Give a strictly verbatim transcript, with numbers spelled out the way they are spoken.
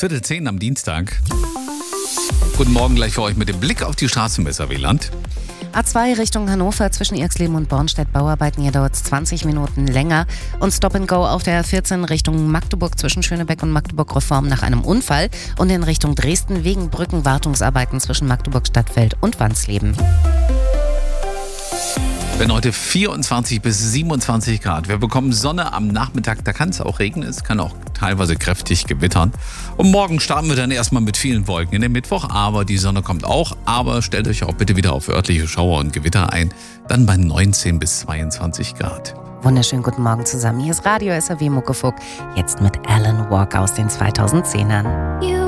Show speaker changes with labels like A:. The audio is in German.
A: Viertel zehn am Dienstag. Guten Morgen gleich für euch mit dem Blick auf die Straßen im S R W-Land.
B: A zwei Richtung Hannover zwischen Irxleben und Bornstedt-Bauarbeiten. Hier dauert es zwanzig Minuten länger. Und Stop and Go auf der A vierzehn Richtung Magdeburg zwischen Schönebeck und Magdeburg-Reform nach einem Unfall. Und in Richtung Dresden wegen Brückenwartungsarbeiten zwischen Magdeburg-Stadtfeld und Wansleben.
A: Wenn heute vierundzwanzig bis siebenundzwanzig Grad. Wir bekommen Sonne am Nachmittag, da kann es auch regnen, es kann auch teilweise kräftig gewittern. Und morgen starten wir dann erstmal mit vielen Wolken in den Mittwoch, aber die Sonne kommt auch. Aber stellt euch auch bitte wieder auf örtliche Schauer und Gewitter ein, dann bei neunzehn bis zweiundzwanzig Grad.
B: Wunderschönen guten Morgen zusammen. Hier ist Radio S R W Muckefuck, jetzt mit Alan Walker aus den zweitausendzehnern.